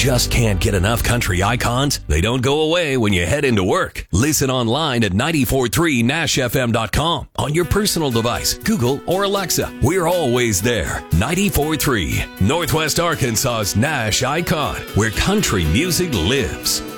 just can't get enough country icons? They don't go away when you head into work. Listen online at 943nashfm.com on your personal device, Google or Alexa. We're always there. 94.3, Northwest Arkansas's Nash icon, where country music lives.